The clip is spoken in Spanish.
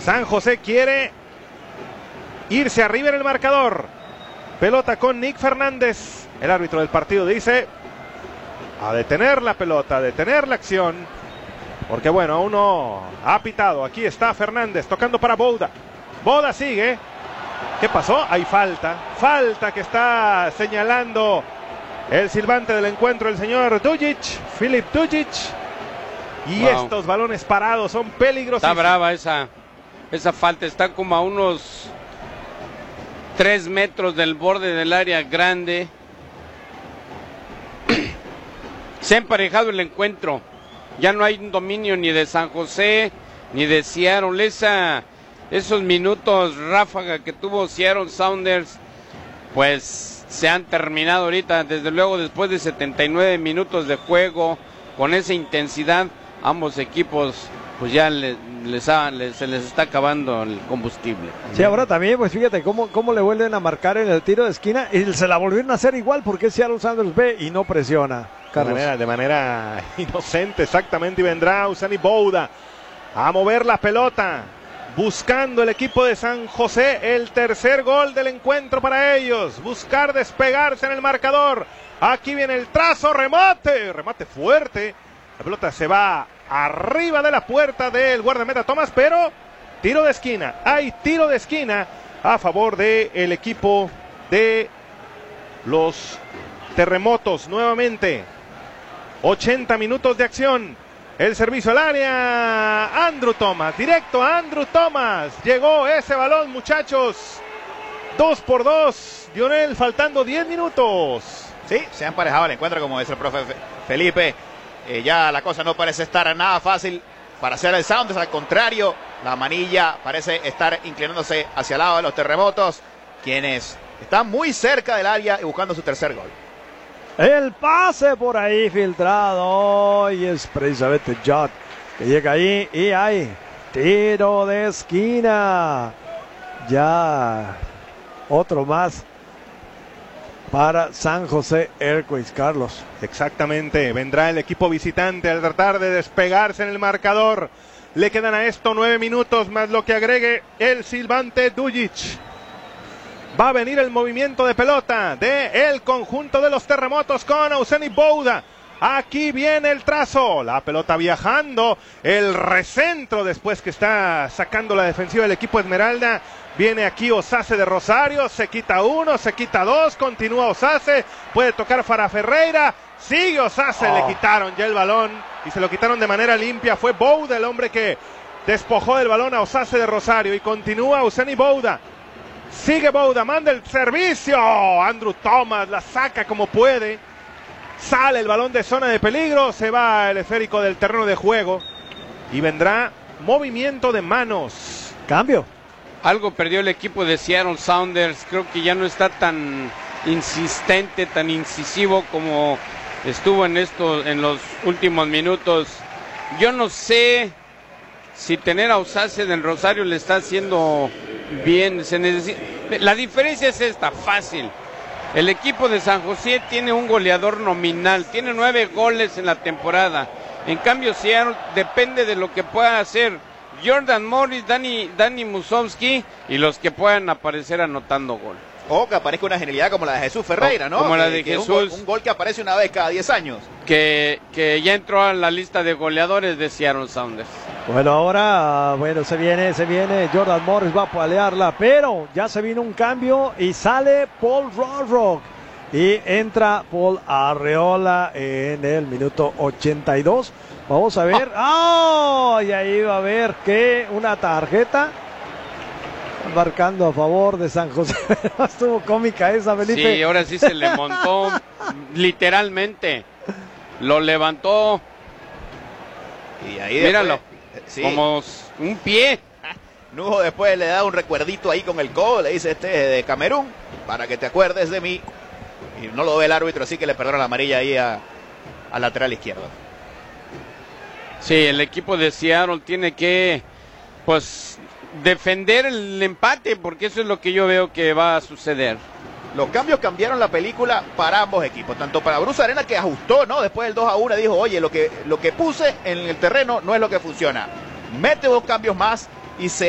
San José quiere irse arriba en el marcador. Pelota con Nick Fernández. El árbitro del partido dice a detener la pelota, a detener la acción. Porque bueno, aún no ha pitado. Aquí está Fernández tocando para Bouda. Bouda sigue. ¿Qué pasó? Hay falta. Falta que está señalando el silbante del encuentro, el señor Dujic, Filip Dujic. Y estos balones parados son peligrosos. Está brava esa falta. Está como a unos 3 metros del borde del área grande. Se ha emparejado el encuentro. Ya no hay un dominio ni de San José ni de Seattle. Esos minutos ráfaga que tuvo Seattle Sounders, pues se han terminado ahorita. Desde luego, después de 79 minutos de juego, con esa intensidad, ambos equipos pues ya se les está acabando el combustible. Sí, ahora también, pues fíjate cómo le vuelven a marcar en el tiro de esquina y se la volvieron a hacer igual porque Seattle Sounders ve y no presiona. Carlos. De manera inocente, exactamente, y vendrá Usani Bouda a mover la pelota, buscando el equipo de San José el tercer gol del encuentro para ellos, buscar despegarse en el marcador. Aquí viene el trazo, remate fuerte, la pelota se va arriba de la puerta del guardameta Thomas, pero tiro de esquina, hay tiro de esquina a favor del equipo de los Terremotos. Nuevamente 80 minutos de acción. El servicio al área. Andrew Thomas. Directo a Andrew Thomas. Llegó ese balón, muchachos. 2-2. Lionel, faltando 10 minutos. Sí, se ha emparejado el encuentro, como dice el profe Felipe. Ya la cosa no parece estar nada fácil para hacer el Sounders. Al contrario, la manilla parece estar inclinándose hacia el lado de los Terremotos, quienes están muy cerca del área y buscando su tercer gol. El pase por ahí filtrado y es precisamente Judd que llega ahí y hay tiro de esquina. Ya otro más para San José Earthquakes, Carlos. Exactamente, vendrá el equipo visitante al tratar de despegarse en el marcador. Le quedan a esto 9 minutos más lo que agregue el silbante Dujic. Va a venir el movimiento de pelota del conjunto de los Terremotos con Usani Bouda. Aquí viene el trazo, la pelota viajando, el recentro después que está sacando la defensiva del equipo Esmeralda. Viene aquí Osase de Rosario, se quita uno, se quita dos, continúa Osase, puede tocar Fara Ferreira, sigue Osase, le quitaron ya el balón y se lo quitaron de manera limpia. Fue Bouda el hombre que despojó del balón a Osase de Rosario y continúa Usani Bouda. Sigue Bouda, manda el servicio. Andrew Thomas la saca como puede. Sale el balón de zona de peligro. Se va el esférico del terreno de juego. Y vendrá movimiento de manos. Cambio. Algo perdió el equipo de Seattle Sounders. Creo que ya no está tan insistente, tan incisivo como estuvo en los últimos minutos. Yo no sé si tener a Osase del Rosario le está haciendo bien. La diferencia es esta, fácil. El equipo de San José tiene un goleador nominal, tiene 9 goles en la temporada. En cambio, Seattle depende de lo que pueda hacer Jordan Morris, Dani Musovski y los que puedan aparecer anotando gol. O que aparezca una genialidad como la de Jesús Ferreira, ¿no? Como la de Jesús. Un gol que aparece una vez cada 10 años. Que ya entró a la lista de goleadores de Seattle Sounders. Bueno, ahora, se viene, Jordan Morris va a palearla, pero ya se vino un cambio y sale Paul Rothrock y entra Paul Arreola en el minuto 82. Vamos a ver, y ahí va a haber que una tarjeta marcando a favor de San José. Estuvo cómica esa, Felipe. Sí, ahora sí se le montó literalmente, lo levantó y ahí míralo. Sí. Como un pie. Nujo después le da un recuerdito ahí con el codo, le dice: este es de Camerún, para que te acuerdes de mí. Y no lo ve el árbitro, así que le perdona la amarilla ahí al lateral izquierdo. Sí, el equipo de Seattle tiene que, defender el empate, porque eso es lo que yo veo que va a suceder. Los cambios cambiaron la película para ambos equipos, tanto para Bruce Arena, que ajustó, ¿no? Después del 2-1 dijo: oye, lo que puse en el terreno no es lo que funciona. Mete 2 cambios más y se